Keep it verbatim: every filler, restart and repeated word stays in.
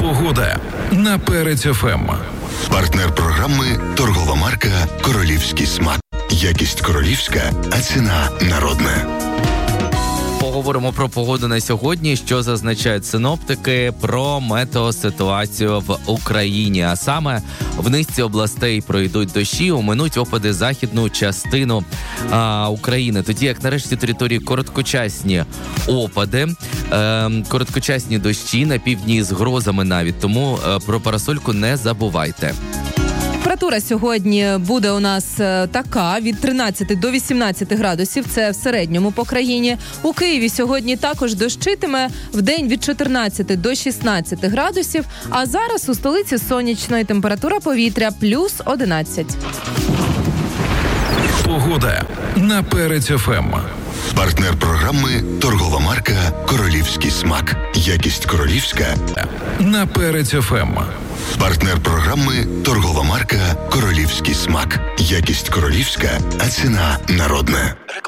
Погода на Перець еф ем. Партнер програми «Торгова марка «Королівський смак». Якість королівська, а ціна народна. Поговоримо про погоду на сьогодні, що зазначають синоптики, про метеоситуацію в Україні. А саме в низці областей пройдуть дощі, оминуть опади західну частину а, України. Тоді як на решті території короткочасні опади, е, короткочасні дощі на півдні з грозами навіть. Тому е, про парасольку не забувайте. Температура сьогодні буде у нас така, від тринадцяти до вісімнадцяти градусів, це в середньому по країні. У Києві сьогодні також дощитиме, вдень від чотирнадцяти до шістнадцяти градусів, а зараз у столиці сонячно, і температура повітря плюс одинадцять. Погода на Перець еф ем. Партнер програми «Торгова марка «Королівський смак». Якість королівська на Перець еф ем. Партнер програми «Торгова марка «Королівський смак». Якість королівська, а ціна народна.